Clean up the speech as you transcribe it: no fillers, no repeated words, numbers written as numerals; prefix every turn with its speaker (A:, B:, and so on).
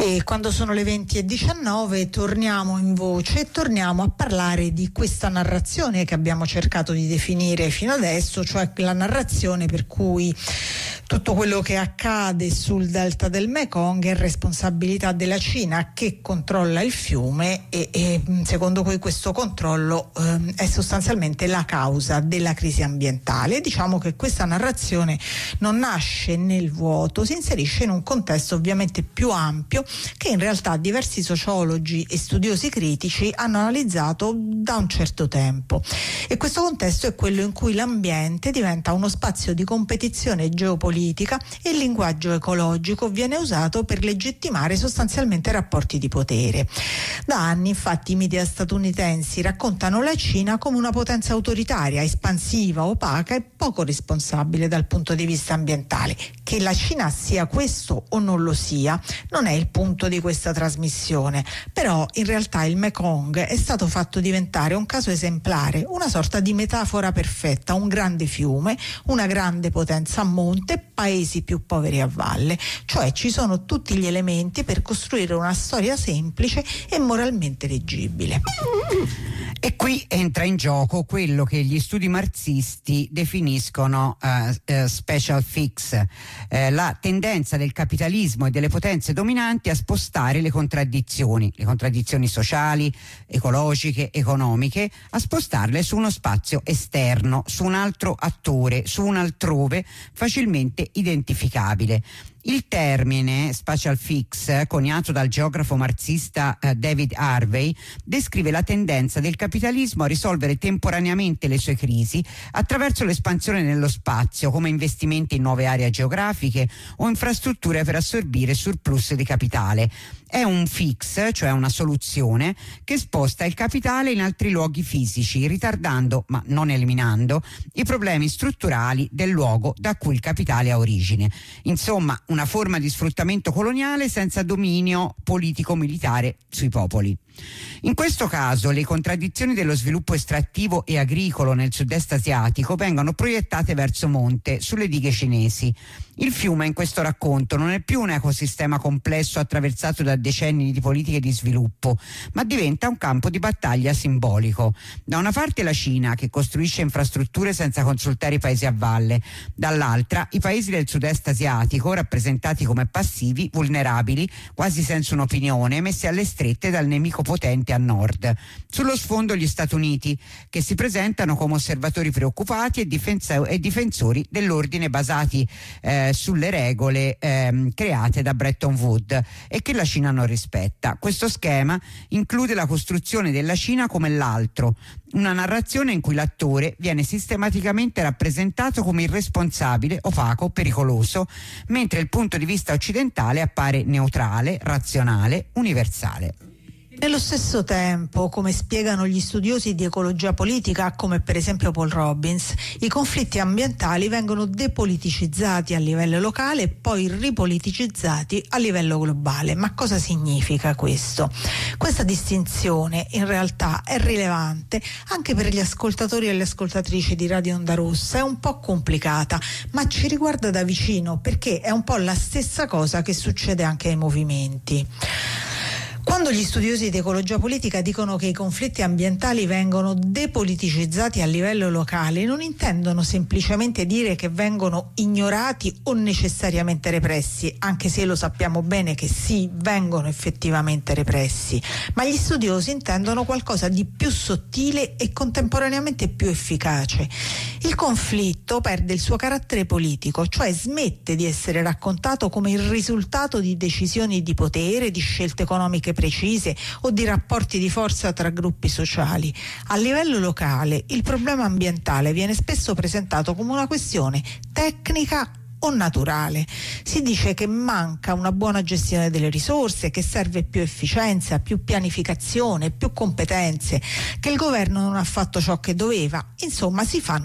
A: E quando sono le 20:19 torniamo in voce e torniamo a parlare di questa narrazione che abbiamo cercato di definire fino adesso, cioè la narrazione per cui tutto quello che accade sul delta del Mekong è responsabilità della Cina, che controlla il fiume e secondo cui questo controllo è sostanzialmente la causa della crisi ambientale. Diciamo che questa narrazione non nasce nel vuoto, si inserisce in un contesto ovviamente più ampio che in realtà diversi sociologi e studiosi critici hanno analizzato da un certo tempo, e questo contesto è quello in cui l'ambiente diventa uno spazio di competizione geopolitica e il linguaggio ecologico viene usato per legittimare sostanzialmente rapporti di potere. Da anni infatti i media statunitensi raccontano la Cina come una potenza autoritaria, espansiva, opaca e poco responsabile dal punto di vista ambientale. Che la Cina sia questo o non lo sia non è il punto di questa trasmissione, però in realtà il Mekong è stato fatto diventare un caso esemplare, una sorta di metafora perfetta, un grande fiume, una grande potenza a monte, paesi più poveri a valle, cioè ci sono tutti gli elementi per costruire una storia semplice e moralmente leggibile.
B: E qui entra in gioco quello che gli studi marxisti definiscono special fix, la tendenza del capitalismo e delle potenze dominanti a spostare le contraddizioni sociali, ecologiche, economiche, a spostarle su uno spazio esterno, su un altro attore, su un altrove facilmente identificabile. Il termine special fix, coniato dal geografo marxista David Harvey, descrive la tendenza del capitalismo a risolvere temporaneamente le sue crisi attraverso l'espansione nello spazio, come investimenti in nuove aree geografiche o infrastrutture per assorbire surplus di capitale. È un fix, cioè una soluzione, che sposta il capitale in altri luoghi fisici, ritardando, ma non eliminando, i problemi strutturali del luogo da cui il capitale ha origine. Insomma, una forma di sfruttamento coloniale senza dominio politico-militare sui popoli. In questo caso le contraddizioni dello sviluppo estrattivo e agricolo nel sud-est asiatico vengono proiettate verso monte, sulle dighe cinesi. Il fiume in questo racconto non è più un ecosistema complesso attraversato da decenni di politiche di sviluppo, ma diventa un campo di battaglia simbolico. Da una parte la Cina, che costruisce infrastrutture senza consultare i paesi a valle, dall'altra i paesi del sud-est asiatico, rappresentati come passivi, vulnerabili, quasi senza un'opinione, messi alle strette dal nemico potente a nord. Sullo sfondo gli Stati Uniti, che si presentano come osservatori preoccupati e difensori dell'ordine basati sulle regole create da Bretton Woods e che la Cina non rispetta. Questo schema include la costruzione della Cina come l'altro, una narrazione in cui l'attore viene sistematicamente rappresentato come irresponsabile, opaco, pericoloso, mentre il punto di vista occidentale appare neutrale, razionale, universale.
A: Nello stesso tempo, come spiegano gli studiosi di ecologia politica, come per esempio Paul Robbins, i conflitti ambientali vengono depoliticizzati a livello locale e poi ripoliticizzati a livello globale. Ma cosa significa questo? Questa distinzione in realtà è rilevante anche per gli ascoltatori e le ascoltatrici di Radio Onda Rossa, è un po' complicata, ma ci riguarda da vicino perché è un po' la stessa cosa che succede anche ai movimenti. Quando gli studiosi di ecologia politica dicono che i conflitti ambientali vengono depoliticizzati a livello locale, non intendono semplicemente dire che vengono ignorati o necessariamente repressi, anche se lo sappiamo bene che sì, vengono effettivamente repressi, ma gli studiosi intendono qualcosa di più sottile e contemporaneamente più efficace. Il conflitto perde il suo carattere politico, cioè smette di essere raccontato come il risultato di decisioni di potere, di scelte economiche precise o di rapporti di forza tra gruppi sociali. A livello locale il problema ambientale viene spesso presentato come una questione tecnica o naturale. Si dice che manca una buona gestione delle risorse, che serve più efficienza, più pianificazione, più competenze, che il governo non ha fatto ciò che doveva. Insomma, si fanno